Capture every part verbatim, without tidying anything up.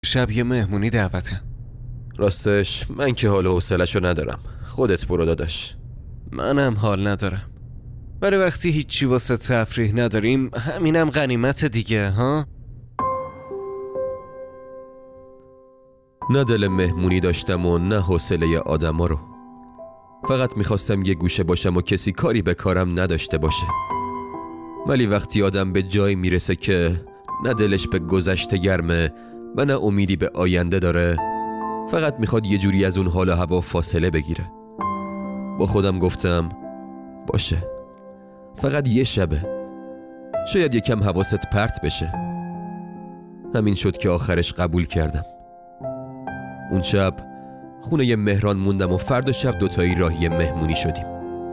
شب یه مهمونی دعوتم. راستش من که حال و حوصله‌شو ندارم. خودت برو داداش. منم حال ندارم. ولی وقتی هیچی واسه تفریح نداریم همینم غنیمت دیگه ها؟ نه دل مهمونی داشتم و نه حوصله آدما رو. فقط میخواستم یه گوشه باشم و کسی کاری به کارم نداشته باشه. ولی وقتی آدم به جایی میرسه که نه دلش به گذشته گرمه و نه امیدی به آینده داره، فقط میخواد یه جوری از اون حال و هوا فاصله بگیره. با خودم گفتم باشه، فقط یه شبه، شاید یکم حواست پرت بشه. همین شد که آخرش قبول کردم. اون شب خونه مهران موندم و فردا شب دوتایی راهی مهمونی شدیم.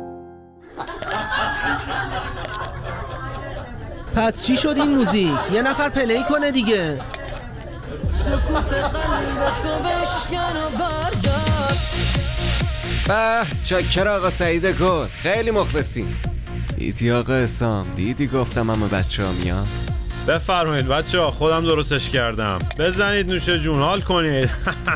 پس چی شد این موزیک؟ یه نفر پلی کنه دیگه. سکوت قلبتو بشکن و بردار. به چاکر آقا سعید گل، خیلی مخلصیم. دیدی آقا اسام، دیدی گفتم اما بچه ها میان. بفرمایید بچه ها، خودم درستش کردم. بزنید نوش جون، حال کنید.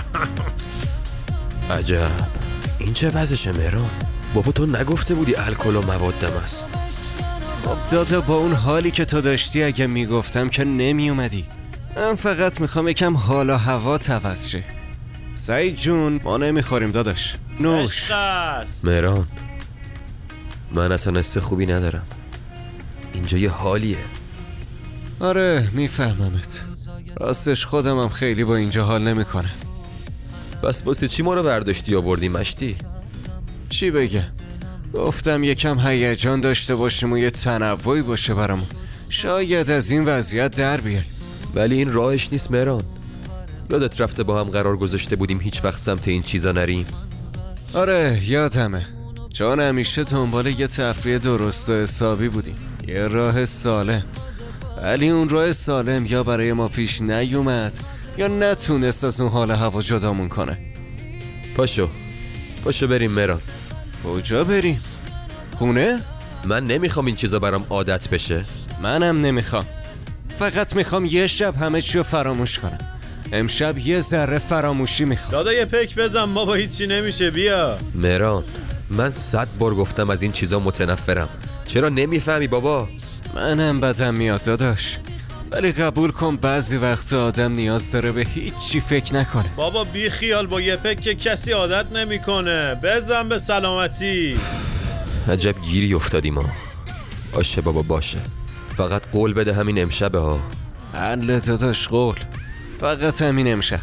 عجب، این چه وضعشه مهران؟ بابا تو نگفته بودی الکل و موادم است؟ خب دادا با اون حالی که تو داشتی اگه میگفتم که نمی اومدی. من فقط میخوام یکم حال و هوا عوض شه. سعید جون ما نمیخوریم داداش، نوش. مهران من اصلا حس خوبی ندارم. اینجا یه حالیه. آره میفهممت. راستش خودم هم خیلی با اینجا حال نمیکنم. بس واسه چی ما رو برداشتی آوردی مشتی؟ چی بگم؟ گفتم یکم هیجان داشته باشیم و یه تنوعی باشه برامون. شاید از این وضعیت در بیای. ولی این راهش نیست مهران. یادت رفته با هم قرار گذاشته بودیم هیچ وقت سمت این چیزا نریم؟ آره یادمه، چون همیشه دنبال یه تفریح درست و حسابی بودیم، یه راه سالم. ولی اون راه سالم یا برای ما پیش نیومد یا نتونست از اون حال هوا جدامون کنه. پاشو پاشو بریم مهران. کجا بریم؟ خونه؟ من نمیخوام این چیزا برام عادت بشه. منم نمیخوام. فقط میخوام یه شب همه چی رو فراموش کنم. امشب یه ذره فراموشی میخوام. دادا یه پک بزن بابا، هیچی نمیشه، بیا. مهران من صد بار گفتم از این چیزا متنفرم. چرا نمیفهمی بابا؟ منم بدم میاد داداش، ولی قبول کن بعضی وقت آدم نیاز داره به هیچی فکر نکنه. بابا بی خیال، با یه پک که کسی عادت نمیکنه. بزن به سلامتی. عجب گیری افتادیم ها. باشه بابا باشه، فقط قول بده همین امشبه ها. حله داداش، قول. فقط همین امشب.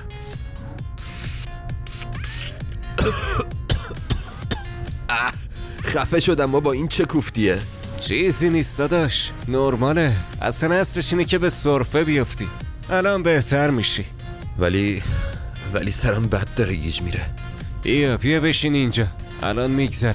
خفه شدم بابا، این چه کوفتیه؟ چیزی نیست داداش، نرماله. اصلا اصلش اینه که به سرفه بیفتی. الان بهتر میشی. ولی ولی سرم بد داره گیج میره. بیا بیا بشین اینجا، الان میگذره.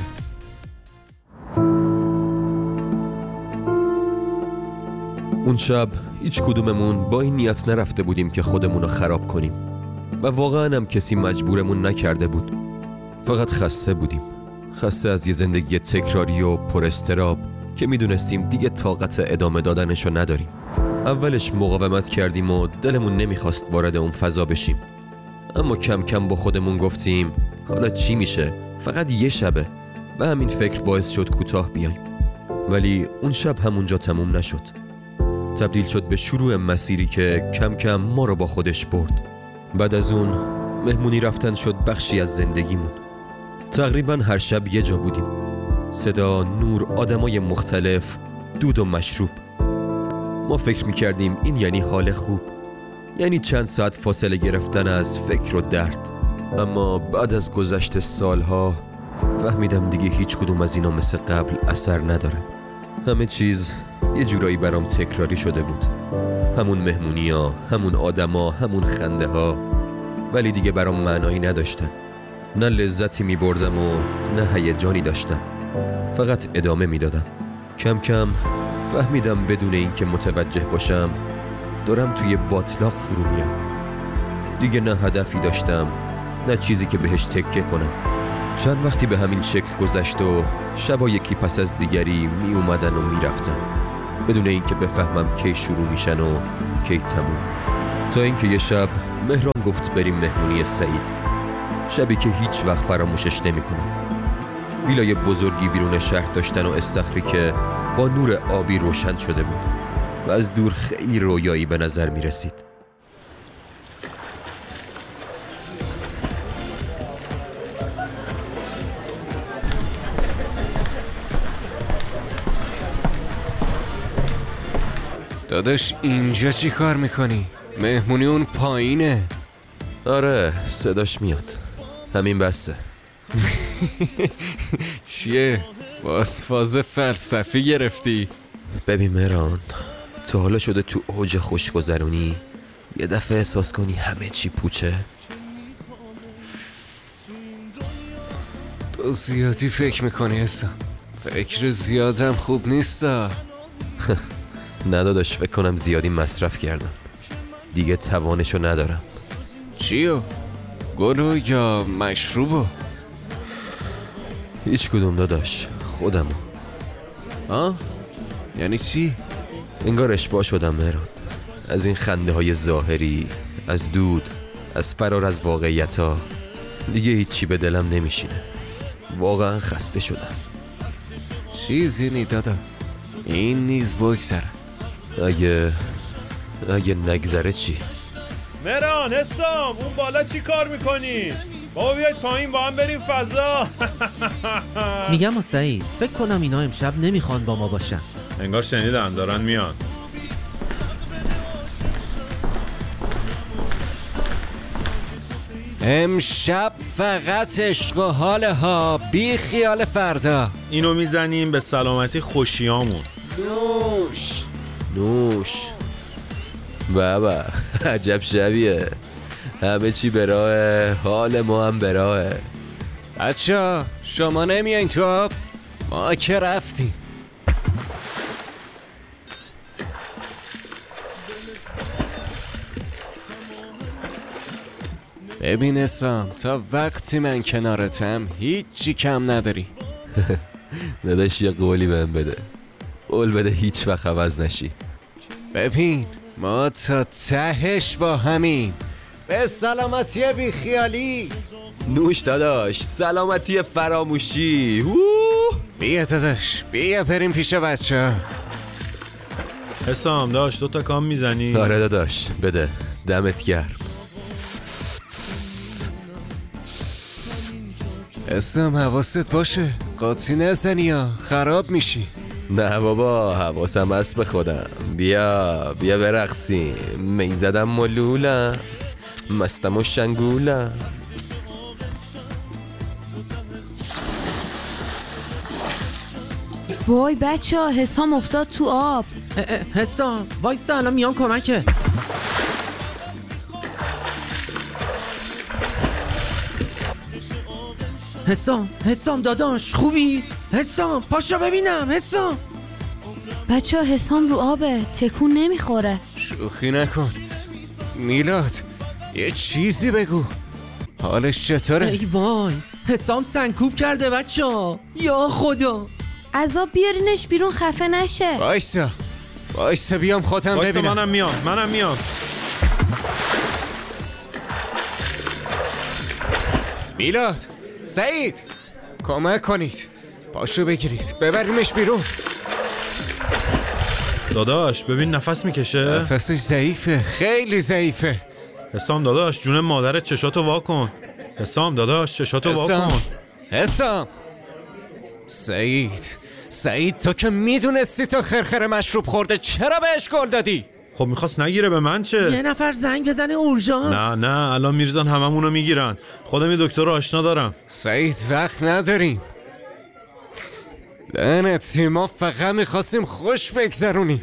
اون شب هیچ کدوممون با این نیت نرفته بودیم که خودمون رو خراب کنیم و واقعا هم کسی مجبورمون نکرده بود. فقط خسته بودیم، خسته از یه زندگی تکراری و پر استراب که میدونستیم دیگه طاقت ادامه دادنشو نداریم. اولش مقاومت کردیم و دلمون نمیخواست وارد اون فضا بشیم، اما کم کم با خودمون گفتیم حالا چی میشه، فقط یه شبه، و همین فکر باعث شد کوتاه بیایم. ولی اون شب همونجا تموم نشد، تبدیل شد به شروع مسیری که کم کم ما رو با خودش برد. بعد از اون مهمونی رفتن شد بخشی از زندگیمون. تقریبا هر شب یه جا بودیم، صدا، نور، آدمای مختلف، دود و مشروب. ما فکر میکردیم این یعنی حال خوب، یعنی چند ساعت فاصله گرفتن از فکر و درد. اما بعد از گذشت سالها فهمیدم دیگه هیچ کدوم از اینا مثل قبل اثر نداره. همه چیز یه جورایی برام تکراری شده بود. همون مهمونی ها، همون آدم ها، همون خنده ها، ولی دیگه برام معنایی نداشتن. نه لذتی می بردم و نه هیجانی داشتم، فقط ادامه می دادم. کم کم فهمیدم بدون اینکه متوجه باشم دارم توی باطلاق فرو میرم. دیگه نه هدفی داشتم نه چیزی که بهش تکیه کنم. چند وقتی به همین شکل گذشت و شبا یکی پس از دیگری می اومدن و می رفتن بدون اینکه بفهمم کی شروع میشن و کی تموم. تا اینکه یه شب مهران گفت بریم مهمونی سعید، شبی که هیچ وقت فراموشش نمی‌کنم. ویلای بزرگی بیرون شهر داشتن و استخری که با نور آبی روشن شده بود و از دور خیلی رویایی به نظر می رسید. داداش اینجا چی کار میکنی؟ مهمونی اون پایینه. آره صداش میاد، همین بسه. چیه؟ باز فاز فلسفی گرفتی؟ ببین مهران، تا حالا شده تو اوج خوشگذرونی یه دفعه احساس کنی همه چی پوچه؟ تو زیادی فکر میکنی اصلا. فکر زیادم خوب نیستا. نداداش، فکر کنم زیادی مصرف کردم، دیگه توانشو ندارم. چیو؟ گلو یا مشروبو؟ هیچ کدوم داداش، خودمو. آه؟ یعنی چی؟ انگار اشباع شدم مهران، از این خنده های ظاهری، از دود، از فرار از واقعیت ها. دیگه هیچی به دلم نمیشینه، واقعا خسته شدم. چیزی نی دادا، این نیز بگذره. اگه اگه نگذره چی؟ مهران، حسام، اون بالا چی کار میکنی؟ بابا بیاید پایین با هم بریم فضا. میگم سعید، فکر کنم اینا امشب نمیخوان با ما باشن. انگار شنیدن دارن میان. امشب فقط عشق و حال ها، بی خیال فردا. اینو میزنیم به سلامتی خوشیامون. نوش نوش. بابا عجب شبیه، همه چی به راهه، حال ما هم به راهه. بچه شما نمیاین تو آب؟ ما که رفتیم. ببین اسام، تا وقتی من کنارتم هیچی کم نداری. داداش یه قولی بهم بده، قول بده هیچ وقت عوض نشی. ببین ما تا تهش با همیم. به سلامتی بی خیالی. نوش داداش، سلامتی فراموشی. هو! بیا داداش، بیا بریم پیش بچه. حسام داشت دو تا کام میزنی؟ آره داداش بده، دمت گرم. اسم حواست باشه، قاطی نزنی یا خراب میشی. نه بابا، حواسم هست به خودم. بیا بیا برقصیم، می زدم ملولم، مستم و شنگولم. وای بچه ها، حسام افتاد تو آب. حسام وایسا، الان میان کمکه. حسام حسام داداش خوبی؟ حسام پاشو ببینم. حسام بچه ها حسام رو آبه، تکون نمیخوره. شوخی نکن میلاد، یه چیزی بگو. حالش چطوره؟ ای وای، حسام سنکوب کرده بچه ها، یا خدا. از آب بیارینش بیرون خفه نشه. وایسا وایسا بیام خودم وایسا، ببینم. منم میام منم میام میلاد، سعید، کمک کنید، پاشو بگیرید ببریمش بیرون. داداش ببین نفس میکشه. نفسش ضعیفه، خیلی ضعیفه. حسام داداش جون مادرت چشاتو وا کن. حسام داداش چشاتو وا حسام کن. حسام سعید سعید تو که میدونستی تا خرخر مشروب خورده، چرا بهش گل دادی؟ خب میخواست نگیره، به من چه؟ یه نفر زنگ بزنه اورژانس. نه نه الان میرزن هممونو میگیرن. خودم یه دکتر رو آشنا دارم. سعید وقت نداریم. لعنتی، ما فقط میخواستیم خوش بگذرونیم.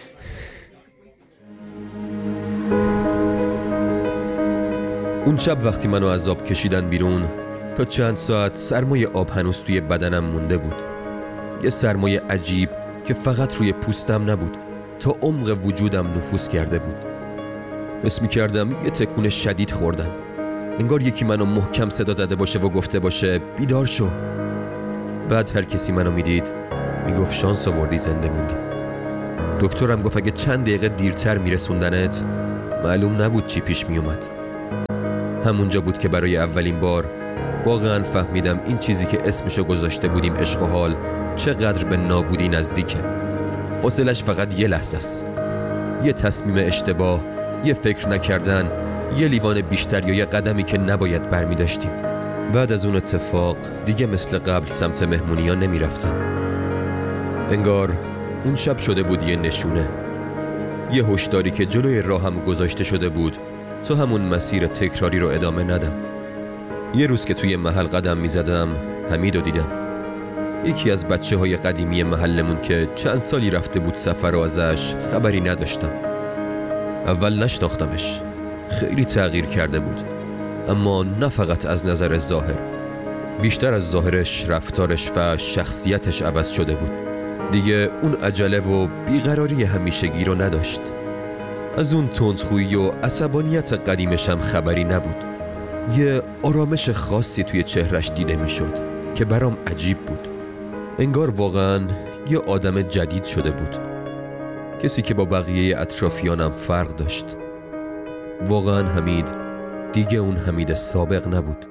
اون شب وقتی منو از آب کشیدن بیرون، تا چند ساعت سرمای آب هنوز توی بدنم مونده بود. یه سرمایه عجیب که فقط روی پوستم نبود، تا عمق وجودم نفوذ کرده بود. حس می‌کردم یه تکون شدید خوردم، انگار یکی منو محکم صدا زده باشه و گفته باشه بیدار شو. بعد هر کسی منو میدید میگفت شانس آوردی زنده موندی. دکترم گفت اگه چند دقیقه دیرتر میرسوندنت معلوم نبود چی پیش می اومد. همونجا بود که برای اولین بار واقعا فهمیدم این چیزی که اسمشو گذاشته بودیم عشق و حال چقدر به نابودی نزدیکه. فاصلش فقط یه لحظه است، یه تصمیم اشتباه، یه فکر نکردن، یه لیوان بیشتر یا یه قدمی که نباید برمی داشتیم. بعد از اون اتفاق دیگه مثل قبل سمت مهمونی ها نمی رفتم. انگار اون شب شده بود یه نشونه، یه هشداری که جلوی راهم گذاشته شده بود تا همون مسیر تکراری رو ادامه ندم. یه روز که توی محل قدم می زدم حمیدو دیدم، یکی از بچه های قدیمی محلمون که چند سالی رفته بود سفر و ازش خبری نداشتم. اول نشناختمش، خیلی تغییر کرده بود، اما نه فقط از نظر ظاهر، بیشتر از ظاهرش رفتارش و شخصیتش عوض شده بود. دیگه اون عجله و بیقراری همیشگی رو نداشت. از اون تندخویی و عصبانیت قدیمش هم خبری نبود. یه آرامش خاصی توی چهرش دیده میشد که برام عجیب بود. انگار واقعا یه آدم جدید شده بود، کسی که با بقیه اطرافیانم فرق داشت. واقعا حمید دیگه اون حمید سابق نبود.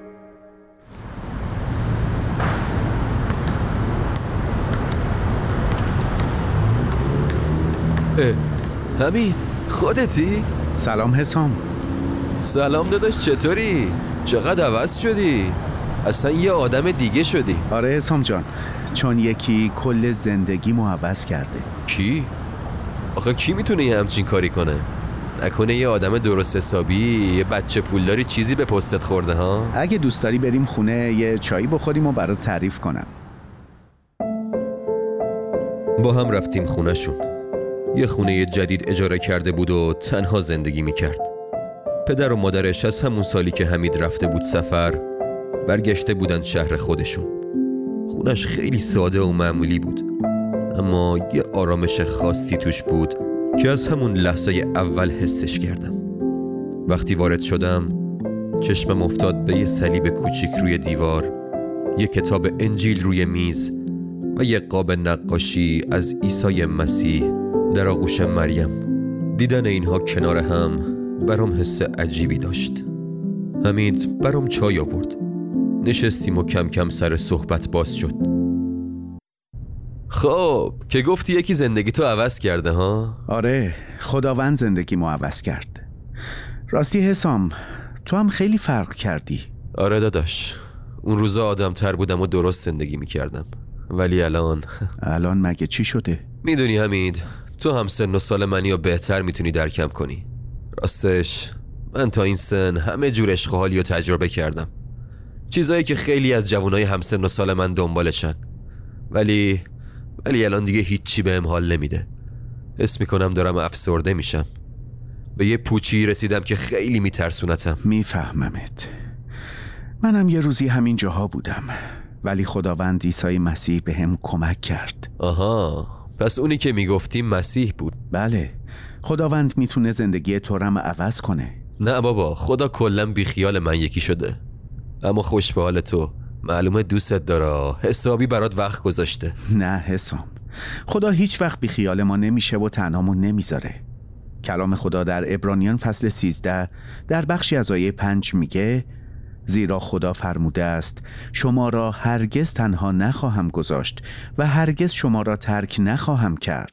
حمید خودتی؟ سلام حسام. سلام داداش، چطوری؟ چقدر عوض شدی؟ اصلا یه آدم دیگه شدی. آره حسام جان، چون یکی کل زندگیمو عوض کرده. کی؟ آخه کی میتونه یه همچین کاری کنه؟ نکنه یه آدم درست حسابی، یه بچه پولداری چیزی به پستت خورده ها؟ اگه دوست داری بریم خونه یه چایی بخوریم و برات تعریف کنم. با هم رفتیم خونهشون. یه خونه جدید اجاره کرده بود و تنها زندگی میکرد. پدر و مادرش از همون سالی که حمید رفته بود سفر برگشته بودن شهر خودشون. خونش خیلی ساده و معمولی بود، اما یه آرامش خاصی توش بود که از همون لحظه اول حسش کردم. وقتی وارد شدم چشمم افتاد به یه صلیب کوچیک روی دیوار، یه کتاب انجیل روی میز و یه قاب نقاشی از عیسی مسیح در آغوش مریم. دیدن اینها کنار هم برام حس عجیبی داشت. حمید برام چای آورد، نشستیم و کم کم سر صحبت باز شد. خب که گفتی یکی زندگی تو عوض کرده ها؟ آره، خداوند زندگیمو عوض کرد. راستی حسام، تو هم خیلی فرق کردی. آره داداش، اون روزا آدم تر بودم و درست زندگی میکردم، ولی الان الان مگه چی شده؟ میدونی حمید، تو هم سن و سال منی و بهتر میتونی درکم کنی. راستش من تا این سن همه جور عشق و حالی رو تجربه کردم، چیزایی که خیلی از جوانای همسن و سال من دنبالشن، ولی ولی الان دیگه هیچی بهم حال نمیده. حس میکنم دارم افسرده میشم. به یه پوچی رسیدم که خیلی میترسونتم. میفهممت. منم یه روزی همین جاها بودم، ولی خداوند عیسی مسیح به هم کمک کرد. آها، پس اونی که میگفتی مسیح بود؟ بله، خداوند میتونه زندگی تو رم عوض کنه. نه بابا، خدا کلن بیخیال من یکی شده. اما خوش به حال تو، معلومه دوستت داره، حسابی برات وقت گذاشته. نه حسام، خدا هیچ وقت بیخیال ما نمیشه و تنهامون نمیذاره. کلام خدا در عبرانیان فصل سیزده در بخشی از آیه پنج میگه: زیرا خدا فرموده است شما را هرگز تنها نخواهم گذاشت و هرگز شما را ترک نخواهم کرد.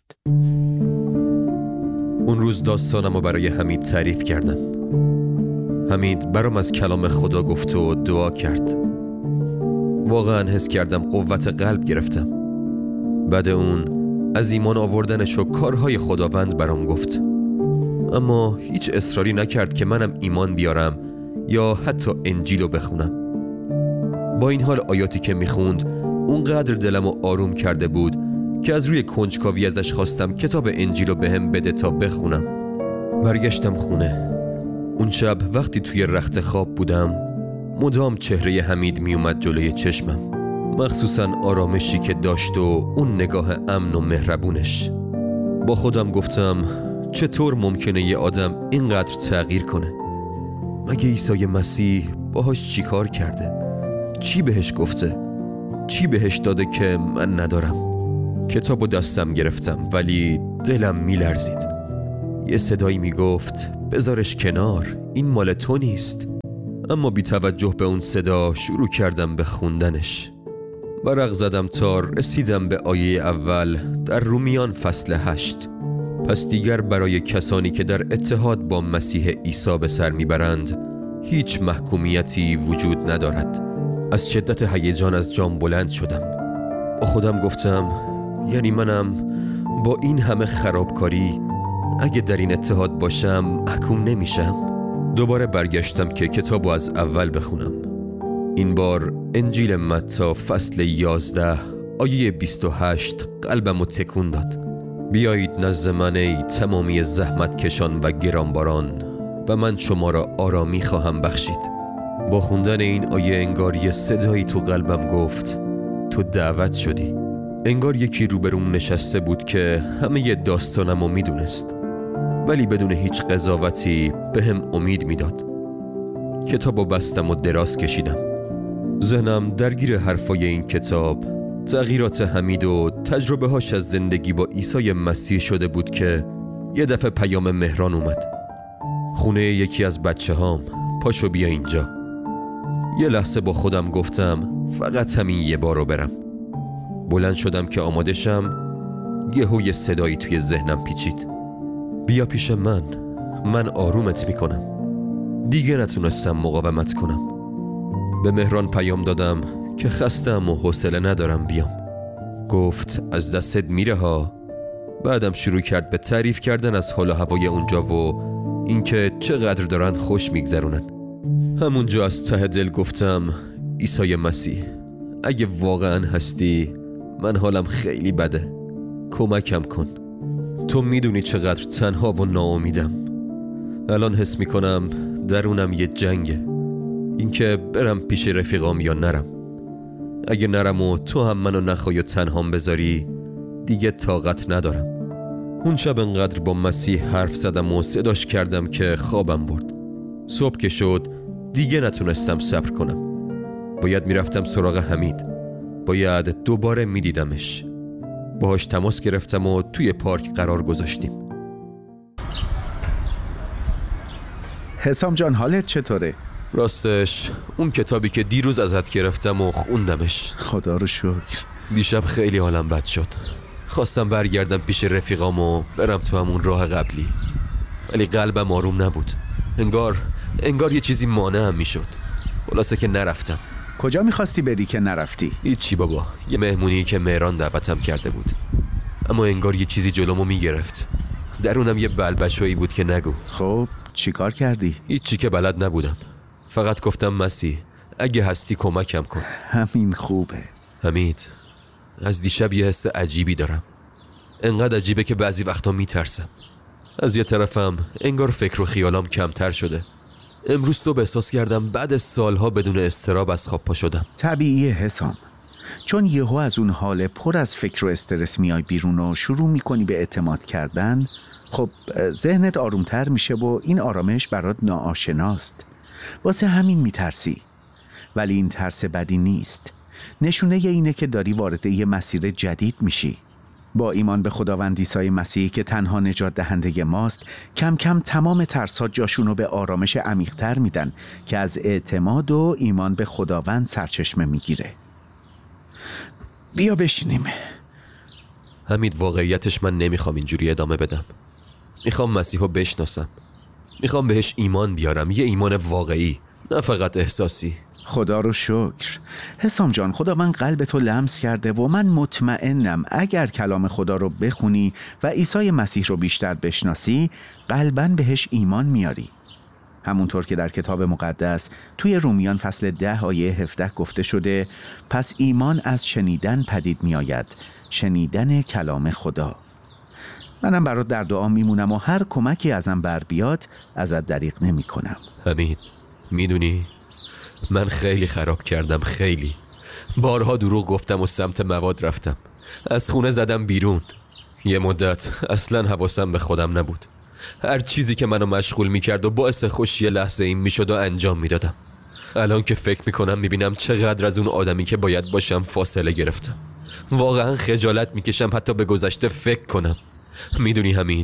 اون روز داستانمو برای حمید تعریف کردم. حمید برام از کلام خدا گفت و دعا کرد. واقعا حس کردم قوت قلب گرفتم. بعد اون از ایمان آوردنش و کارهای خداوند برام گفت، اما هیچ اصراری نکرد که منم ایمان بیارم یا حتی انجیلو بخونم. با این حال آیاتی که میخوند اونقدر دلمو آروم کرده بود که از روی کنجکاوی ازش خواستم کتاب انجیلو بهم بده تا بخونم. برگشتم خونه. اون شب وقتی توی رخت خواب بودم مدام چهره حمید میومد جلوی چشمم، مخصوصا آرامشی که داشت و اون نگاه امن و مهربونش. با خودم گفتم چطور ممکنه یه آدم اینقدر تغییر کنه؟ مگه عیسی مسیح باهاش چی کار کرده؟ چی بهش گفته؟ چی بهش داده که من ندارم؟ کتابو دستم گرفتم ولی دلم میلرزید. یه صدایی میگفت بذارش کنار، این مال تو نیست. اما بی توجه به اون صدا شروع کردم به خوندنش. ورق زدم تا رسیدم به آیه اول در رومیان فصل هشت. پس دیگر برای کسانی که در اتحاد با مسیح عیسی به سر میبرند هیچ محکومیتی وجود ندارد. از شدت هیجان از جام بلند شدم. با خودم گفتم یعنی منم با این همه خرابکاری اگه در این اتحاد باشم محکوم نمیشم؟ دوباره برگشتم که کتابو از اول بخونم. این بار انجیل متی فصل یازده آیه بیست و هشت قلبمو تکون داد. بیایید نزد من ای تمامی زحمت کشان و گرانباران و من شما را آرامی خواهم بخشید. با خوندن این آیه انگار یه صدایی تو قلبم گفت تو دعوت شدی. انگار یکی روبروم نشسته بود که همه ی داستانمو میدونست ولی بدون هیچ قضاوتی به هم امید میداد. کتابو بستم و دراز کشیدم. ذهنم درگیر حرفای این کتاب، تغییرات حمید و تجربه هاش از زندگی با عیسی مسیح شده بود که یه دفعه پیام مهران اومد. خونه یکی از بچه هام، پاشو بیا اینجا. یه لحظه با خودم گفتم فقط همین یه بارو برم. بلند شدم که آماده شم، یهو یه صدایی توی ذهنم پیچید. بیا پیش من، من آرومت میکنم. دیگه نتونستم مقاومت کنم. به مهران پیام دادم که خستم و حوصله ندارم بیام. گفت از دستت میره ها. بعدم شروع کرد به تعریف کردن از حال و هوای اونجا و اینکه چقدر دارن خوش میگذرونن. همونجا از ته دل گفتم عیسی مسیح اگه واقعا هستی من حالم خیلی بده، کمکم کن. تو میدونی چقدر تنها و ناامیدم. الان حس میکنم درونم یه جنگه، اینکه برم پیش رفیقام یا نرم. اگه نرم و تو هم منو نخوای و تنهام بذاری دیگه طاقت ندارم. اون شب انقدر با مسیح حرف زدم و صداش کردم که خوابم برد. صبح که شد دیگه نتونستم صبر کنم. باید میرفتم سراغ حمید، باید دوباره میدیدمش. باهاش تماس گرفتم و توی پارک قرار گذاشتیم. حسام جان حالت چطوره؟ راستش اون کتابی که دیروز ازت گرفتم و خوندمش. خدا رو شکر. دیشب خیلی حالم بد شد. خواستم برگردم پیش رفیقام و برم تو همون راه قبلی، ولی قلبم آروم نبود. انگار انگار یه چیزی مانعم میشد. خلاصه که نرفتم. کجا میخواستی بری که نرفتی؟ هیچی بابا، یه مهمونی که مهران دعوتم کرده بود، اما انگار یه چیزی جلومو میگرفت. درونم یه بلبشویی بود که نگو. خب چی کار کردی؟ هیچی که بلد نبودم. فقط گفتم مسیح اگه هستی کمکم کن. همین خوبه. حمید، از دیشب یه حس عجیبی دارم. انقدر عجیبه که بعضی وقتا میترسم. از یه طرفم انگار فکر و خیالام کمتر شده. امروز صبح احساس کردم بعد سالها بدون اضطراب از خواب پا شدم. طبیعیه حسام، چون یهو از اون حال پر از فکر و استرس میای بیرون و شروع میکنی به اعتماد کردن. خب ذهنت آرومتر میشه و این آرامش برات ناآشناست. واسه همین میترسی. ولی این ترس بدی نیست. نشونه اینه که داری وارد یه مسیر جدید میشی. با ایمان به خداوند عیسی مسیح که تنها نجات دهنده ماست، کم کم تمام ترس‌ها جاشونو به آرامش عمیق‌تر میدن که از اعتماد و ایمان به خداوند سرچشمه میگیره. بیا بشینیم. حمید، واقعیتش من نمیخوام اینجوری ادامه بدم. میخوام مسیحو بشناسم. میخوام بهش ایمان بیارم، یه ایمان واقعی، نه فقط احساسی. خدا رو شکر. حسام جان، خداوند قلب تو لمس کرده و من مطمئنم اگر کلام خدا رو بخونی و عیسی مسیح رو بیشتر بشناسی قلباً بهش ایمان میاری. همونطور که در کتاب مقدس توی رومیان فصل ده آیه هفده گفته شده پس ایمان از شنیدن پدید میآید، شنیدن کلام خدا. منم برات در دعا میمونم و هر کمکی ازم بر بیاد ازت دریغ نمی کنم. حمید، میدونی من خیلی خراب کردم، خیلی بارها دروغ گفتم و سمت مواد رفتم. از خونه زدم بیرون. یه مدت اصلا حواسم به خودم نبود. هر چیزی که منو مشغول میکرد و باعث خوشی لحظه این میشد و انجام میدادم. الان که فکر میکنم میبینم چقدر از اون آدمی که باید باشم فاصله گرفتم. واقعا خجالت میکشم حتی به گذشته فکر کنم. میدونی حمید،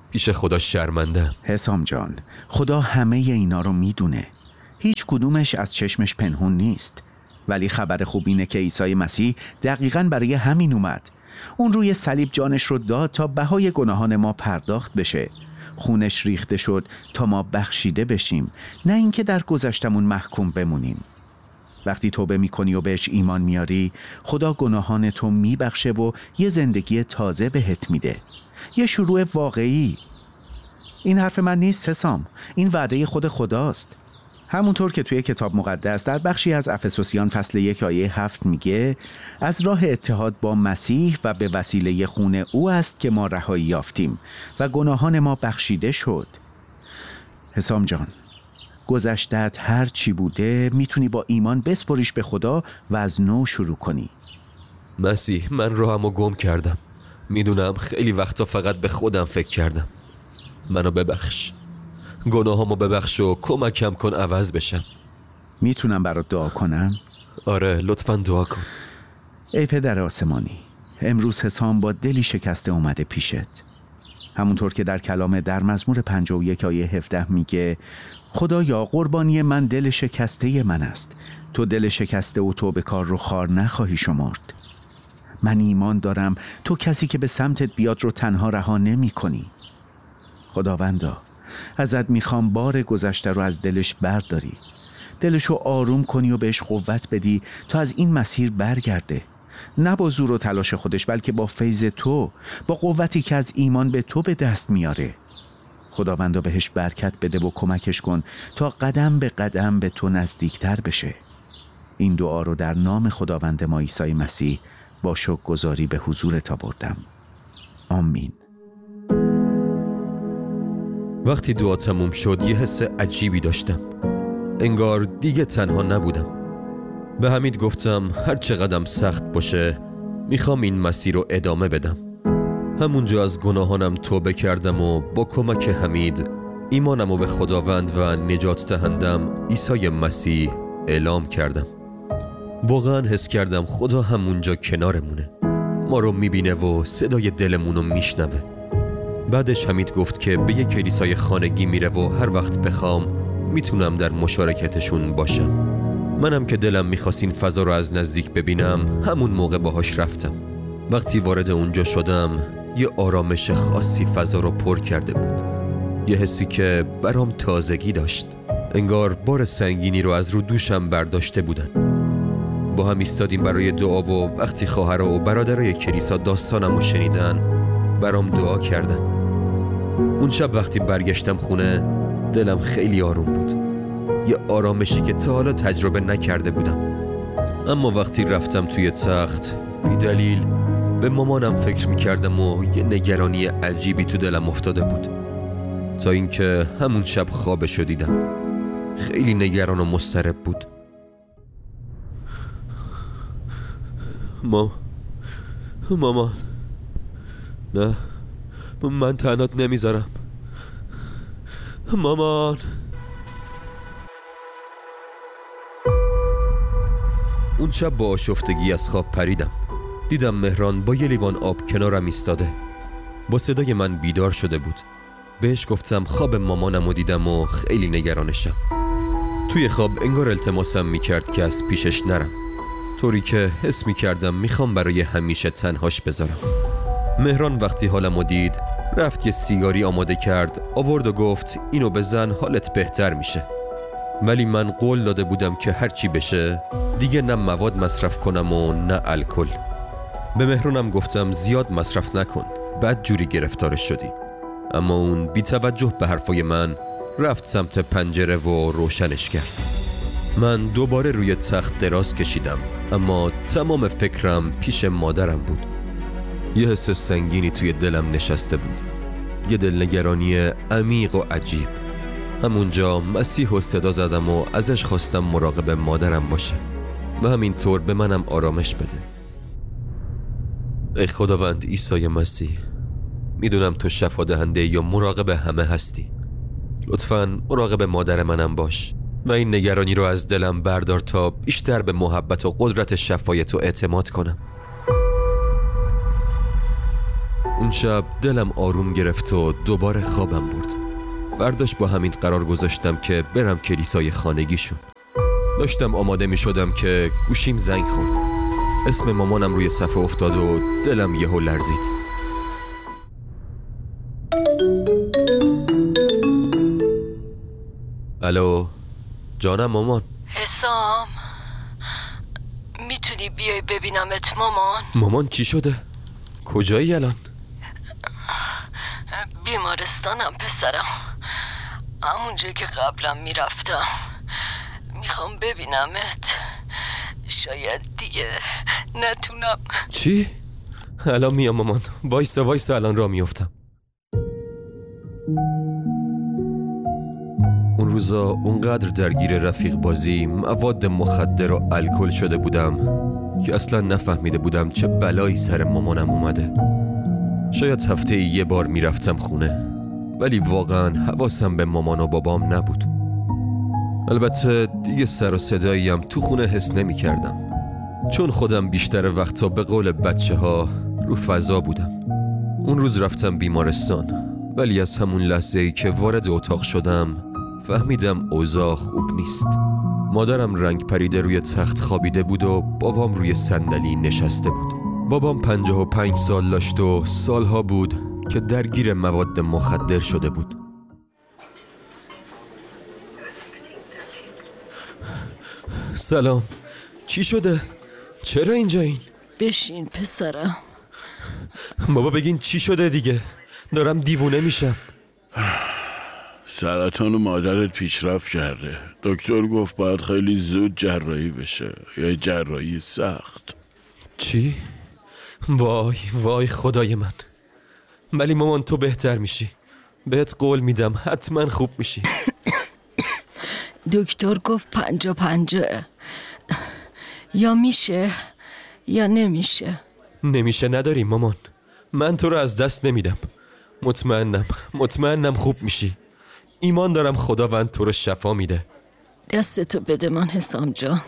پیش خدا شرمندم. حسام جان، خدا همه اینا رو میدونه. هیچ کدومش از چشمش پنهون نیست. ولی خبر خوب اینه که عیسی مسیح دقیقاً برای همین اومد. اون روی صلیب جانش رو داد تا بهای گناهان ما پرداخت بشه. خونش ریخته شد تا ما بخشیده بشیم، نه اینکه در گذشتمون محکوم بمونیم. وقتی توبه میکنی و بهش ایمان میاری، خدا گناهان تو میبخشه و یه زندگی تازه بهت میده، یه شروع واقعی. این حرف من نیست حسام، این وعده خود خداست. همونطور که توی کتاب مقدس در بخشی از افسوسیان فصل یک آیه هفت میگه از راه اتحاد با مسیح و به وسیله خون او است که ما رهایی یافتیم و گناهان ما بخشیده شد. حسام جان، گذشتت هر چی بوده میتونی با ایمان بسپریش به خدا و از نو شروع کنی. مسیح، من راهمو گم کردم. میدونم خیلی وقتا فقط به خودم فکر کردم. منو ببخش، گناهامو ببخش و کمکم کن عوض بشم. میتونم برات دعا کنم؟ آره، لطفاً دعا کن. ای پدر آسمانی، امروز حسام با دلی شکسته اومده پیشت. همونطور که در کلام در مزمور پنجاه و یک آیه هفده میگه خدایا قربانی من دل شکسته من است، تو دل شکسته و تو به کار رو خار نخواهی شمرد. من ایمان دارم تو کسی که به سمتت بیاد رو تنها رها نمی کنی. خداوندا، ازت میخوام بار گذشته رو از دلش برداری، دلشو آروم کنی و بهش قوت بدی تا از این مسیر برگرده، نه با زور و تلاش خودش بلکه با فیض تو، با قوتی که از ایمان به تو به دست میاره. خداوندا بهش برکت بده و کمکش کن تا قدم به قدم به تو نزدیکتر بشه. این دعا رو در نام خداوند ما عیسی مسیح با شکرگزاری به حضورت آوردم. آمین. وقتی دعا تموم شد یه حس عجیبی داشتم، انگار دیگه تنها نبودم. به حمید گفتم هر چقدرم سخت باشه میخوام این مسیر رو ادامه بدم. همونجا از گناهانم توبه کردم و با کمک حمید ایمانم رو به خداوند و نجات دهندم عیسی مسیح اعلام کردم. واقعا حس کردم خدا همونجا کنارمونه، ما رو میبینه و صدای دلمون رو میشنوه. بعدش حمید گفت که به یک کلیسای خانگی میره و هر وقت بخوام میتونم در مشارکتشون باشم. منم که دلم میخواست این فضا رو از نزدیک ببینم همون موقع باهاش رفتم. وقتی وارد اونجا شدم یه آرامش خاصی فضا رو پر کرده بود، یه حسی که برام تازگی داشت، انگار بار سنگینی رو از رو دوشم برداشته بودن. با هم ایستادیم برای دعا و وقتی خواهرها و برادرای کلیسا داستانم رو شنیدن برام دعا کردن. اون شب وقتی برگشتم خونه دلم خیلی آروم بود، یه آرامشی که تا حالا تجربه نکرده بودم. اما وقتی رفتم توی تخت بی دلیل به مامانم فکر میکردم و یه نگرانی عجیبی تو دلم افتاده بود، تا اینکه همون شب خوابشو دیدم. خیلی نگران و مضطرب بود. ما مامان، نه من تنهات نمیذارم. مامان. اون شب با آشفتگی از خواب پریدم. دیدم مهران با یه لیوان آب کنارم ایستاده. با صدای من بیدار شده بود. بهش گفتم خواب مامانم رو دیدم و خیلی نگرانشم. توی خواب انگار التماسم میکرد که از پیشش نرم، طوری که حس میکردم میخوام برای همیشه تنهاش بذارم. مهران وقتی حالمو دید رفت یه سیگاری آماده کرد، آورد و گفت اینو بزن حالت بهتر میشه. ولی من قول داده بودم که هرچی بشه دیگه نه مواد مصرف کنم و نه الکل. به مهرانم گفتم زیاد مصرف نکن، بد جوری گرفتارش شدی. اما اون بی توجه به حرفای من رفت سمت پنجره و روشنش کرد. من دوباره روی تخت دراز کشیدم، اما تمام فکرم پیش مادرم بود. یه حس سنگینی توی دلم نشسته بود، یه دلنگرانی عمیق و عجیب. همونجا مسیح و صدا زدم و ازش خواستم مراقب مادرم باشه و همینطور به منم آرامش بده. ای خداوند عیسی مسیح، میدونم تو شفا دهنده یا مراقب همه هستی. لطفاً مراقب مادر منم باش و این نگرانی رو از دلم بردار تا بیشتر به محبت و قدرت شفای تو اعتماد کنم. اون شب دلم آروم گرفت و دوباره خوابم برد. فرداش با همین قرار گذاشتم که برم کلیسای خانگیشون. داشتم آماده می شدم که گوشیم زنگ خورد. اسم مامانم روی صفحه افتاد و دلم یهو لرزید. الو جانم مامان. حسام میتونی بیای ببینمت مامان؟ مامان چی شده؟ کجایی الان؟ بیمارستانم پسرم، همونجا که قبلا میرفتم. میخوام ببینمت، شاید دیگه نتونم. چی؟ الان میام مامان، وایسا وایسا الان را میافتم. اون روزا اونقدر درگیر رفیق بازی، مواد مخدر و الکل شده بودم که اصلا نفهمیده بودم چه بلایی سر مامانم اومده. شاید هفته یه بار میرفتم خونه، ولی واقعا حواسم به مامان و بابام نبود. البته دیگه سر و صداییم تو خونه حس نمی کردم، چون خودم بیشتر وقتا به قول بچه ها رو فضا بودم. اون روز رفتم بیمارستان، ولی از همون لحظه ای که وارد اتاق شدم فهمیدم اوضاع خوب نیست. مادرم رنگ پریده روی تخت خوابیده بود و بابام روی صندلی نشسته بود. بابام پنجاه و پنج سال داشت و سالها بود که درگیر مواد مخدر شده بود. سلام، چی شده؟ چرا اینجا این؟ بشین پسرم. بابا بگین چی شده دیگه؟ دارم دیوونه میشم. سرطان مادرت پیشرفت کرده. دکتر گفت باید خیلی زود جراحی بشه، یه جراحی سخت. چی؟ وای وای خدای من. ولی مامان تو بهتر میشی، بهت قول میدم حتما خوب میشی. دکتر گفت پنجا پنجاه، یا میشه یا نمیشه. نمیشه نداری مامان، من تو رو از دست نمیدم. مطمئنم مطمئنم خوب میشی. ایمان دارم خداوند تو رو شفا میده. دستتو بده من حسام جان.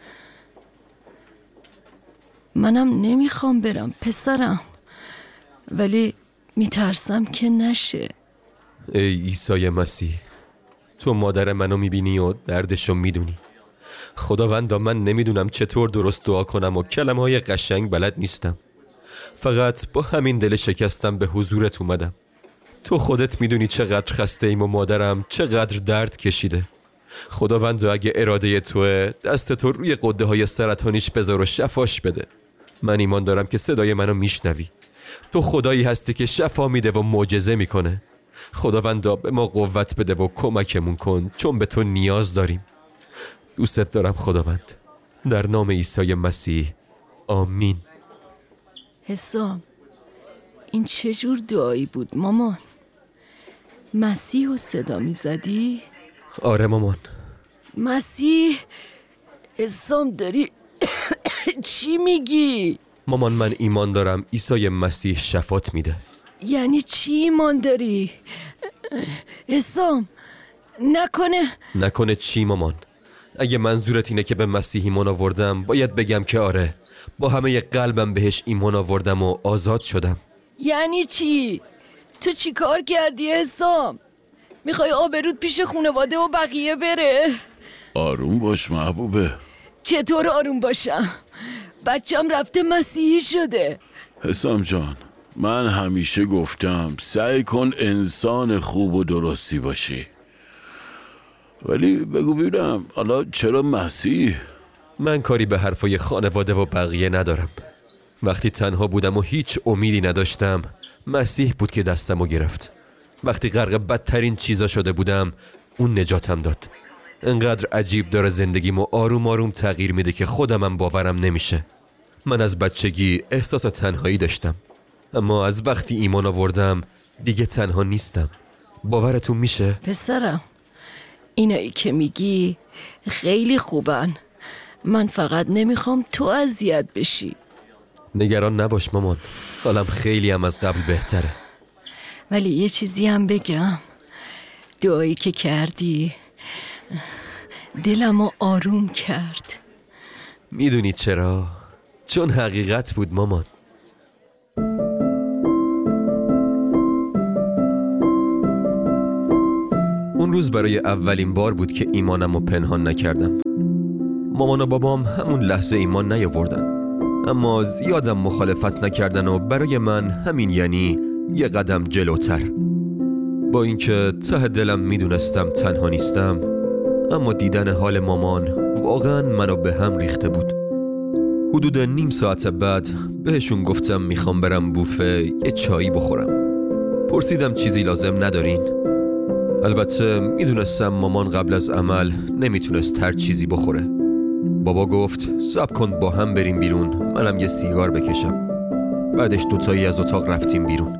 منم نمیخوام برم پسرم، ولی میترسم که نشه. ای عیسی مسیح، تو مادر منو میبینی و دردشو میدونی. خداوندا من نمیدونم چطور درست دعا کنم و کلمه های قشنگ بلد نیستم. فقط با همین دل شکستم به حضورت اومدم. تو خودت میدونی چقدر خسته ایم و مادرم چقدر درد کشیده. خداوندا اگه اراده توه، دست تو روی قده های سرطانیش بذار و شفاش بده. من ایمان دارم که صدای منو میشنوی. تو خدایی هستی که شفا میده و معجزه میکنه. خداوندا به ما قوت بده و کمکمون کن، چون به تو نیاز داریم. دوست دارم خداوند، در نام عیسی مسیح، آمین. حسام این چجور دعایی بود مامان؟ مسیح رو صدا میزدی؟ آره مامان. مسیح؟ حسام داری چی میگی؟ مامان من ایمان دارم عیسی مسیح شفات میده. یعنی چی ایمان داری؟ حسام نکنه نکنه چی مامان؟ اگه منظورت اینه که به مسیح ایمان آوردم، باید بگم که آره، با همه قلبم بهش ایمان آوردم و آزاد شدم. یعنی چی؟ تو چی کار کردی حسام؟ میخوای آبرود پیش خانواده و بقیه بره؟ آروم باش محبوبه. چطور آروم باشم؟ بچم رفته مسیحی شده. حسام جان، من همیشه گفتم سعی کن انسان خوب و درستی باشی، ولی بگو ببینم حالا چرا مسیح؟ من کاری به حرفای خانواده و بقیه ندارم. وقتی تنها بودم و هیچ امیدی نداشتم، مسیح بود که دستمو گرفت. وقتی غرق بدترین چیزا شده بودم، اون نجاتم داد. انقدر عجیب داره زندگیم و آروم آروم تغییر میده که خودمم باورم نمیشه. من از بچگی احساس تنهایی داشتم، اما از وقتی ایمان آوردم دیگه تنها نیستم. باورتون میشه؟ پسرم اینایی که میگی خیلی خوبن، من فقط نمیخوام تو اذیت بشی. نگران نباش مامان، حالم خیلی هم از قبل بهتره. ولی یه چیزی هم بگم، دعایی که کردی دلمو آروم کرد. میدونی چرا؟ چون حقیقت بود مامان. اون روز برای اولین بار بود که ایمانم رو پنهان نکردم. مامان و بابام همون لحظه ایمان نیاوردن، اما زیادم مخالفت نکردن و برای من همین یعنی یه قدم جلوتر. با اینکه ته دلم میدونستم تنها نیستم، اما دیدن حال مامان واقعا منو به هم ریخته بود. حدود نیم ساعت بعد بهشون گفتم میخوام برم بوفه یه چایی بخورم. پرسیدم چیزی لازم ندارین؟ البته میدونستم مامان قبل از عمل نمیتونست هر چیزی بخوره. بابا گفت صبر کن با هم بریم بیرون، منم یه سیگار بکشم. بعدش دوتایی از اتاق رفتیم بیرون.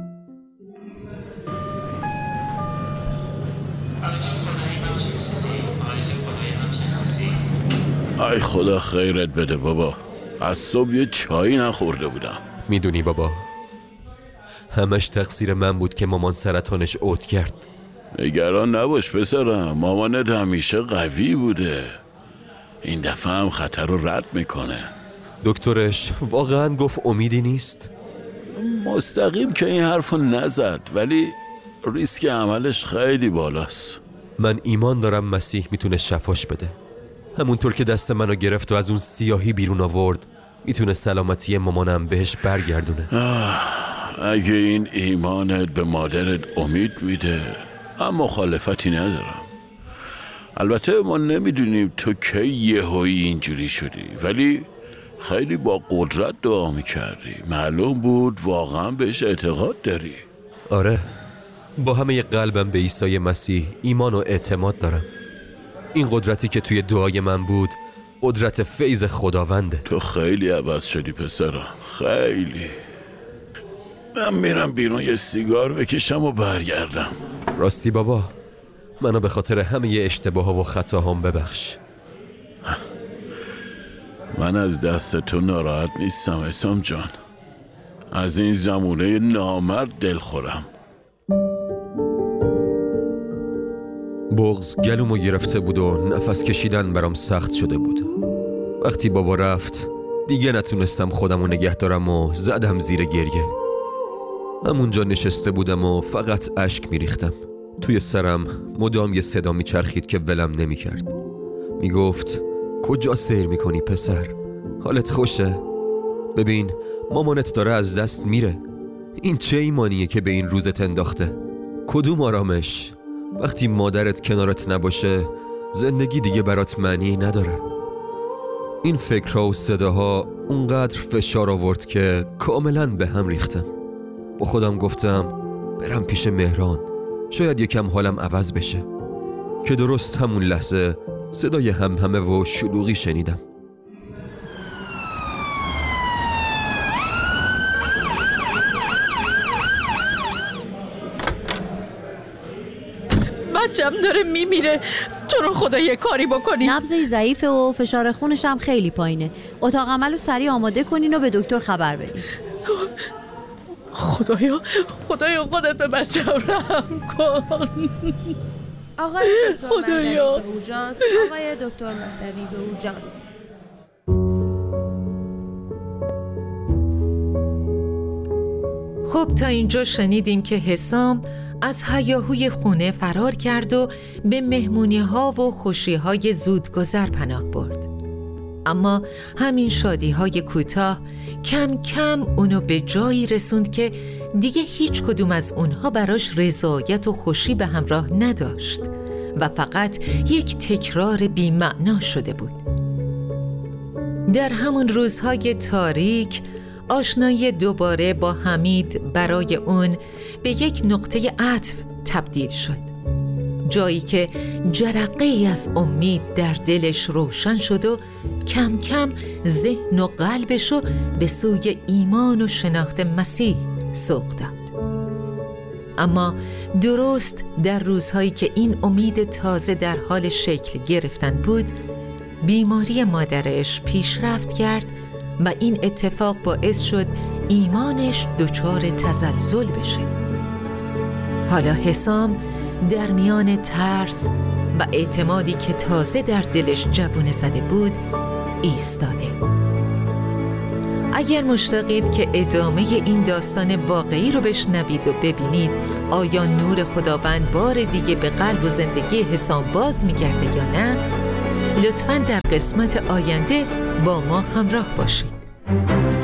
ای خدا خیرت بده بابا، از صبح یه چایی نخورده بودم. میدونی بابا، همش تقصیر من بود که مامان سرطانش عود کرد. نگران نباش پسرم، مامانت همیشه قوی بوده، این دفعه هم خطر رو رد میکنه. دکترش واقعا گفت امیدی نیست؟ مستقیم که این حرفو نزد، ولی ریسک عملش خیلی بالاست. من ایمان دارم مسیح میتونه شفاش بده. همونطور که دست منو گرفت و از اون سیاهی بیرون آورد، میتونه سلامتی مامانم بهش برگردونه. اگه این ایمانت به مادرت امید میده، من مخالفتی ندارم. البته ما نمیدونیم تو کی یهویی اینجوری شدی، ولی خیلی با قدرت دعا میکردی. معلوم بود واقعا بهش اعتقاد داری. آره، با همه قلبم به عیسی مسیح ایمان و اعتماد دارم. این قدرتی که توی دعای من بود قدرت فیض خداونده. تو خیلی عوض شدی پسرم، خیلی. من میرم بیرون یه سیگار بکشم و برگردم. راستی بابا، منو به خاطر همه اشتباه ها و خطاهام ببخش. من از دست تو ناراحت نیستم حسام جان، از این زمونه نامرد دل خورم. بغض گلومو گرفته بود و نفس کشیدن برام سخت شده بود. وقتی بابا رفت دیگه نتونستم خودمو نگه دارم و زدم زیر گریه. همونجا نشسته بودم و فقط اشک میریختم. توی سرم مدام یه صدا میچرخید که ولم نمیکرد. میگفت کجا سیر میکنی پسر؟ حالت خوشه؟ ببین مامانت داره از دست میره. این چه ایمانیه که به این روزت انداخته؟ کدوم آرامش؟ وقتی مادرت کنارت نباشه زندگی دیگه برات معنی نداره. این فکرها و صداها اونقدر فشار آورد که کاملا به هم ریختم. با خودم گفتم برم پیش مهران، شاید یکم حالم عوض بشه. که درست همون لحظه صدای همهمه و شلوغی شنیدم. بچم داره میمیره، تو رو خدا یه کاری بکنی. نبضش ضعیفه و فشار خونش هم خیلی پایینه. اتاق عمل رو سریع آماده کنین و به دکتر خبر بدین. خدایا خدایا خودت به بچم رحم کن. آقای دکتر مهدوی به اورژانس. آقای دکتر مهدوی به اورژانس. خب تا اینجا شنیدیم که حسام از هیاهوی خونه فرار کرد و به مهمونی ها و خوشی های زودگذر پناه برد. اما همین شادی های کوتاه کم کم اونو به جایی رسوند که دیگه هیچ کدوم از اونها براش رضایت و خوشی به همراه نداشت و فقط یک تکرار بی‌معنا شده بود. در همون روزهای تاریک آشنایی دوباره با حمید برای اون به یک نقطه عطف تبدیل شد، جایی که جرقه ای از امید در دلش روشن شد و کم کم ذهن و قلبشو به سوی ایمان و شناخت مسیح سوق داد. اما درست در روزهایی که این امید تازه در حال شکل گرفتن بود، بیماری مادرش پیشرفت کرد و این اتفاق باعث شد ایمانش دچار تزلزل بشه. حالا حسام در میان ترس و اعتمادی که تازه در دلش جوونه زده بود ایستاده. اگر مشتاقید که ادامه این داستان واقعی رو بشنوید و ببینید، آیا نور خداوند بار دیگه به قلب و زندگی حسام باز میگرده یا نه؟ لطفاً در قسمت آینده با ما همراه باشید.